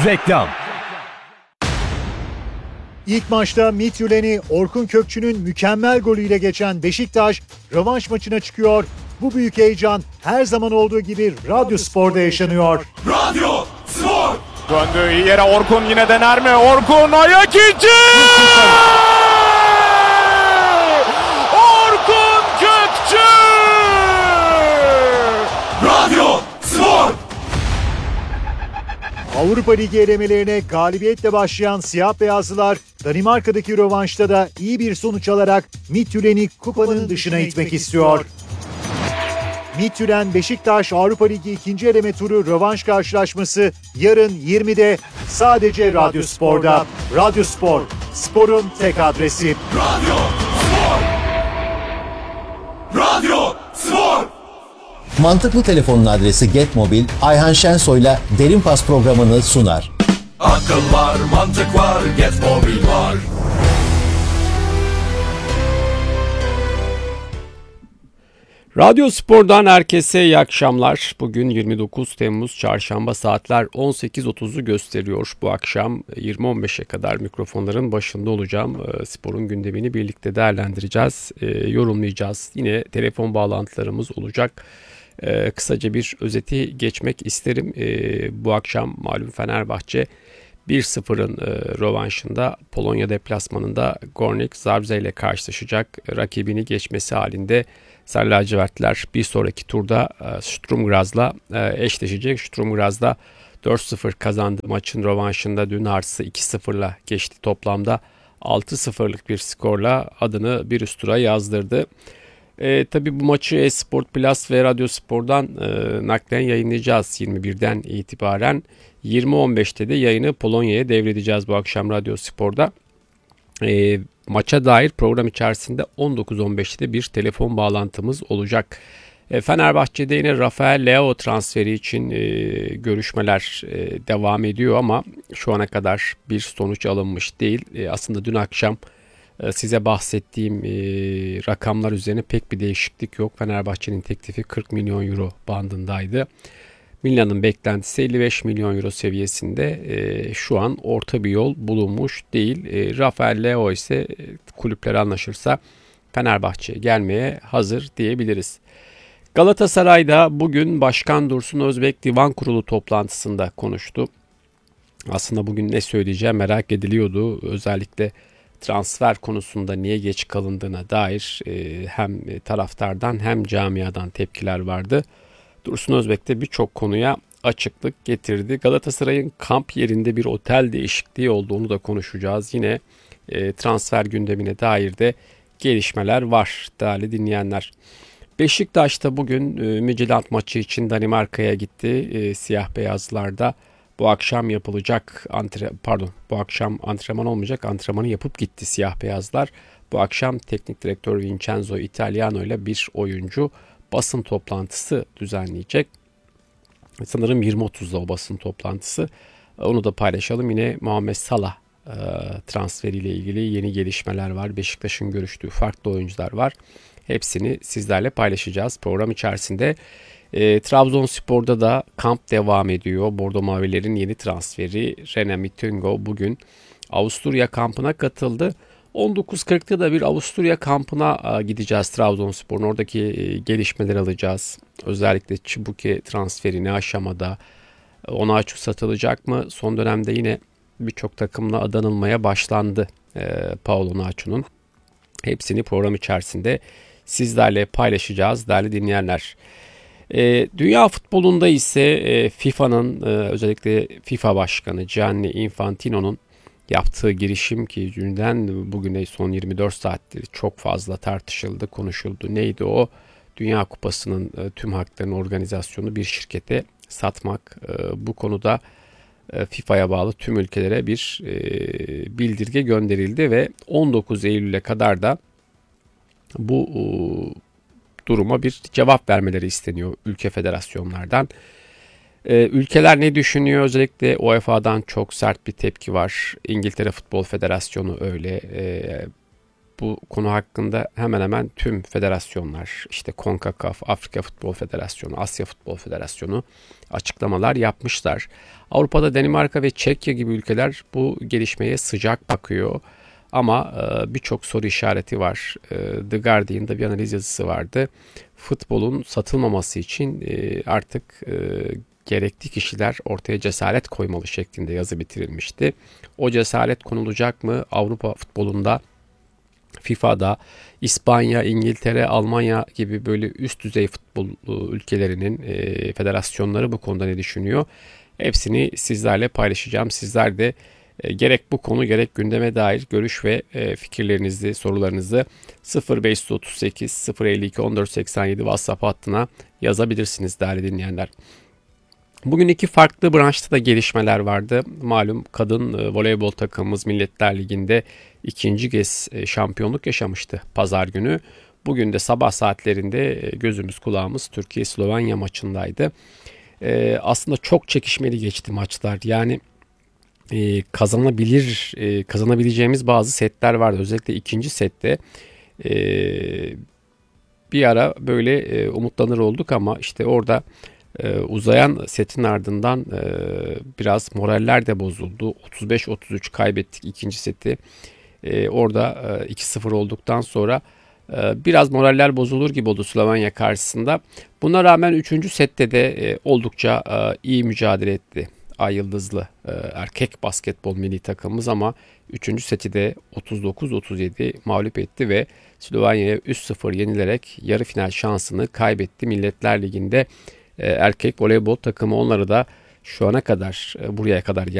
Reklam. İlk maçta Midtjylland'i Orkun Kökçü'nün mükemmel golüyle geçen Beşiktaş rövanş maçına çıkıyor. Bu büyük heyecan her zaman olduğu gibi Radyo Spor'da yaşanıyor. Radyo Spor! Döndü iyi yere Orkun yine dener mi? Orkun ayak içi! Orkun Kökçü! Radyo Spor! Avrupa Ligi elemelerine galibiyetle başlayan siyah beyazlılar Danimarka'daki rövanşta da iyi bir sonuç alarak Midtjylland'i kupanın dışına itmek istiyor. Midtjylland Beşiktaş Avrupa Ligi 2. eleme turu rövanş karşılaşması yarın 20'de sadece Radyo Spor'da. Radyo Spor, sporun tek adresi. Radyo Spor! Radyo Spor! Mantıklı Telefon'un adresi Getmobil, Ayhan Şensoy'la Derin Pas programını sunar. Akıl var, mantık var, Getmobil var. Radyo Spor'dan herkese iyi akşamlar. Bugün 29 Temmuz Çarşamba, saatler 18.30'u gösteriyor. Bu akşam 20.15'e kadar mikrofonların başında olacağım. Sporun gündemini birlikte değerlendireceğiz, yorumlayacağız. Yine telefon bağlantılarımız olacak. Kısaca bir özeti geçmek isterim. Bu akşam malum Fenerbahçe 1-0'ın rövanşında Polonya deplasmanında Górnik Zabrze ile karşılaşacak. Rakibini geçmesi halinde Sarı lacivertliler bir sonraki turda Sturm Graz'la eşleşecek. Sturm Graz'da 4-0 kazandığı maçın rövanşında dün Ars'ı 2-0'la geçti. Toplamda 6-0'lık bir skorla adını bir üst tura yazdırdı. Tabii bu maçı Esport Plus ve Radyo Spor'dan naklen yayınlayacağız 21'den itibaren. 20.15'te de yayını Polonya'ya devredeceğiz bu akşam Radyo Spor'da. Maça dair program içerisinde 19.15'te bir telefon bağlantımız olacak. Fenerbahçe'de yine Rafael Leao transferi için görüşmeler devam ediyor ama şu ana kadar bir sonuç alınmış değil. Aslında dün akşam size bahsettiğim rakamlar üzerine pek bir değişiklik yok. Fenerbahçe'nin teklifi 40 milyon euro bandındaydı. Milan'ın beklentisi 55 milyon euro seviyesinde. Şu an orta bir yol bulunmuş değil. Rafael Leao ise kulüpler anlaşırsa Fenerbahçe'ye gelmeye hazır diyebiliriz. Galatasaray'da bugün Başkan Dursun Özbek Divan Kurulu toplantısında konuştu. Aslında bugün ne söyleyeceği merak ediliyordu. Özellikle transfer konusunda niye geç kalındığına dair hem taraftardan hem camiadan tepkiler vardı. Dursun Özbek de birçok konuya açıklık getirdi. Galatasaray'ın kamp yerinde bir otel değişikliği olduğunu da konuşacağız. Yine transfer gündemine dair de gelişmeler var değerli dinleyenler. Beşiktaş'ta bugün Midtjylland maçı için Danimarka'ya gitti. Siyah beyazlarda bu akşam yapılacak bu akşam antrenman olmayacak, antrenmanı yapıp gitti siyah beyazlar. Bu akşam teknik direktör Vincenzo Italiano ile bir oyuncu basın toplantısı düzenleyecek. Sanırım 20.30'da o basın toplantısı. Onu da paylaşalım. Yine Muhammed Salah transferiyle ilgili yeni gelişmeler var. Beşiktaş'ın görüştüğü farklı oyuncular var. Hepsini sizlerle paylaşacağız program içerisinde. Trabzonspor'da da kamp devam ediyor. Bordo Mavilerin yeni transferi Rene Mitungo bugün Avusturya kampına katıldı. 19.40'da da bir Avusturya kampına gideceğiz Trabzonspor'un. Oradaki gelişmeleri alacağız. Özellikle Çibuke transferi ne aşamada? Onaçu satılacak mı? Son dönemde yine birçok takımla adanılmaya başlandı Paolo Onaçu'nun. Hepsini program içerisinde sizlerle paylaşacağız değerli dinleyenler. Dünya futbolunda ise FIFA'nın özellikle FIFA Başkanı Gianni Infantino'nun yaptığı girişim ki dünden bugüne son 24 saattir çok fazla tartışıldı, konuşuldu. Neydi o? Dünya Kupası'nın tüm haklarını organizasyonu bir şirkete satmak. Bu konuda FIFA'ya bağlı tüm ülkelere bir bildirge gönderildi ve 19 Eylül'e kadar da bu duruma bir cevap vermeleri isteniyor ülke federasyonlardan. Ülkeler ne düşünüyor? Özellikle UEFA'dan çok sert bir tepki var. İngiltere Futbol Federasyonu öyle. bu konu hakkında hemen hemen tüm federasyonlar, işte CONCACAF, Afrika Futbol Federasyonu, Asya Futbol Federasyonu açıklamalar yapmışlar. Avrupa'da Danimarka ve Çekya gibi ülkeler bu gelişmeye sıcak bakıyor. Ama birçok soru işareti var. The Guardian'da bir analiz yazısı vardı. Futbolun satılmaması için artık gerekli kişiler ortaya cesaret koymalı şeklinde yazı bitirilmişti. O cesaret konulacak mı Avrupa futbolunda? FIFA'da İspanya, İngiltere, Almanya gibi böyle üst düzey futbol ülkelerinin federasyonları bu konuda ne düşünüyor? Hepsini sizlerle paylaşacağım. Sizler de gerek bu konu gerek gündeme dair görüş ve fikirlerinizi, sorularınızı 0538 052 1487 WhatsApp hattına yazabilirsiniz değerli dinleyenler. Bugün iki farklı branşta da gelişmeler vardı. Malum kadın voleybol takımımız Milletler Ligi'nde ikinci kez şampiyonluk yaşamıştı pazar günü. Bugün de sabah saatlerinde gözümüz kulağımız Türkiye-Slovenya maçındaydı. Aslında çok çekişmeli geçti maçlar. Yani kazanabileceğimiz bazı setler vardı. Özellikle ikinci sette bir ara böyle umutlanır olduk ama işte orada uzayan setin ardından biraz moraller de bozuldu. 35-33 kaybettik ikinci seti. Orada 2-0 olduktan sonra biraz moraller bozulur gibi oldu Slovenya karşısında. Buna rağmen 3. sette de oldukça iyi mücadele etti Ay Yıldızlı erkek basketbol milli takımımız ama 3. seti de 39-37 mağlup etti ve Slovenya'ya 3-0 yenilerek yarı final şansını kaybetti. Milletler Ligi'nde erkek voleybol takımı onları da şu ana kadar buraya kadar